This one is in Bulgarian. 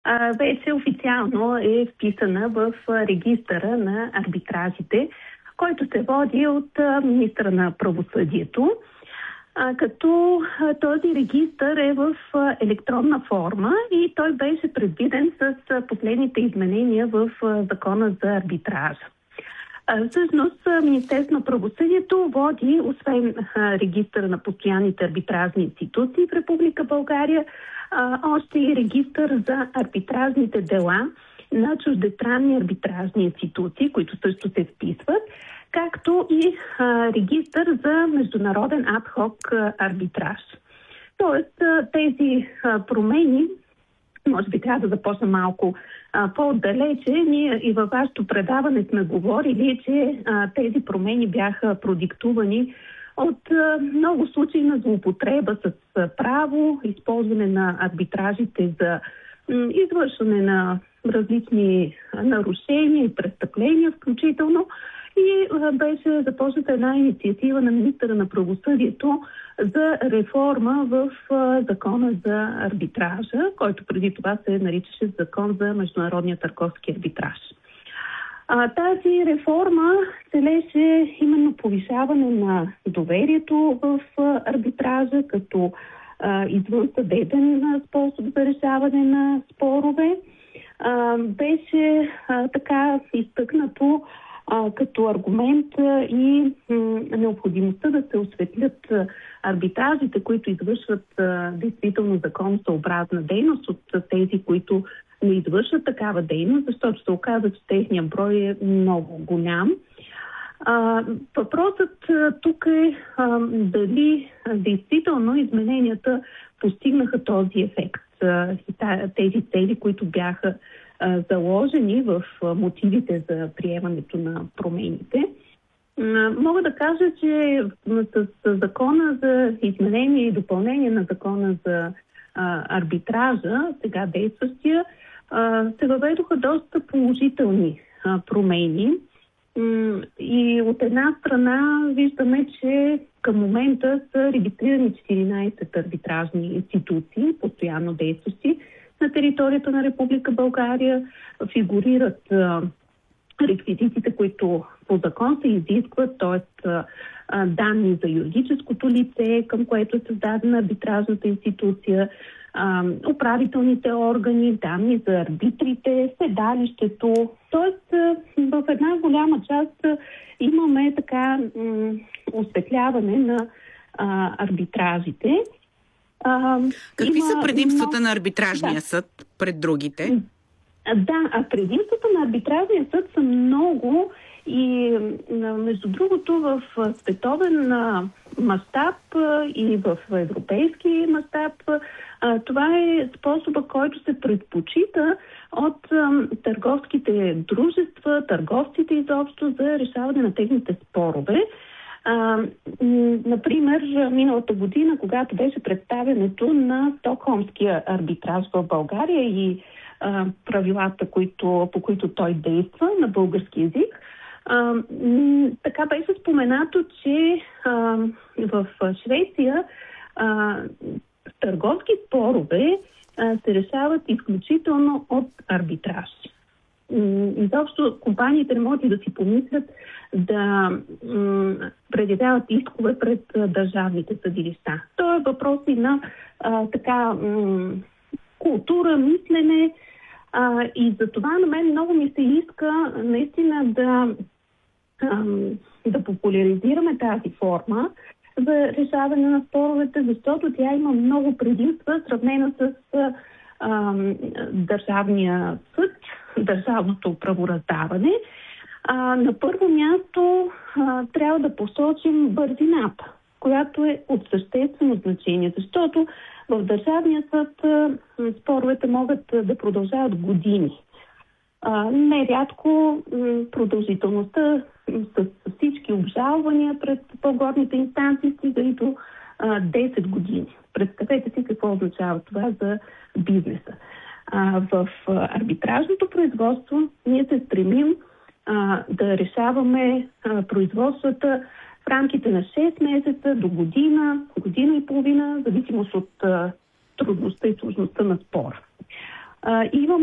вече официално е вписана в регистъра на арбитражите, който се води от министъра на правосъдието. Като този регистър е в електронна форма и той беше предвиден с последните изменения в закона за арбитража. Всъщност, Министерството на правосъдието води, освен регистъра на постоянните арбитражни институции в Република България, още и регистър за арбитражните дела на чуждестранни арбитражни институции, които също се вписват, както и регистър за международен адхок арбитраж. Тоест, тези промени, може би трябва да започна малко по-отдалече. Ние и във вашето предаване сме говорили, че тези промени бяха продиктувани от много случаи на злоупотреба с право, използване на арбитражите за извършване на различни нарушения и престъпления включително. И беше започната една инициатива на министъра на правосъдието за реформа в закона за арбитража, който преди това се наричаше закон за международния търговски арбитраж. Тази реформа целеше именно повишаване на доверието в арбитража като извънсъдебен способ за решаване на спорове. Беше така изтъкнато като аргумент и необходимостта да се осветлят арбитражите, които извършват действително законосъобразна дейност от тези, които не извършват такава дейност, защото се оказа, че техният брой е много голям. Въпросът тук е дали действително измененията постигнаха този ефект. Тези цели, които бяха заложени в мотивите за приемането на промените. Мога да кажа, че с закона за изменение и допълнение на закона за арбитража, сега действащия, се въведоха доста положителни промени. И от една страна виждаме, че към момента са регистрирани 14 арбитражни институции, постоянно действащи на територията на Република България. Фигурират реквизитите, които по закон се изискват, т.е. данни за юридическото лице, към което е създадена арбитражната институция, управителните органи, данни за арбитрите, седалището. Т.е. в една голяма част имаме така осветляване на арбитражите. Какви са предимствата на арбитражния съд пред другите? Да, предимствата на арбитражния съд са много и между другото в световен мащаб и в европейски мащаб това е способа, който се предпочита от търговските дружества, търговците изобщо за решаване на техните спорове. Например, миналата година, когато беше представянето на Стокхолмския арбитраж в България и правилата, по които той действа на български език, така беше споменато, че в Швеция търговски спорове се решават изключително от арбитраж. Изобщо компаниите не могат и да си помислят да предявяват искове пред държавните съдилища. То е въпрос и на култура, мислене, и за това на мен много ми се иска наистина да популяризираме тази форма за решаване на споровете, защото тя има много предимства, сравнена с държавния съд, държавното правораздаване. На първо място трябва да посочим бързината, която е от съществено значение, защото в държавния съд споровете могат да продължават години. Нерядко продължителността с всички обжалвания пред по-горните инстанции стига и до 10 години. Представете си какво означава това за бизнеса. В арбитражното производство ние се стремим да решаваме производствата в рамките на 6 месеца до година, година и половина, в зависимост от трудността и сложността на спора. Имам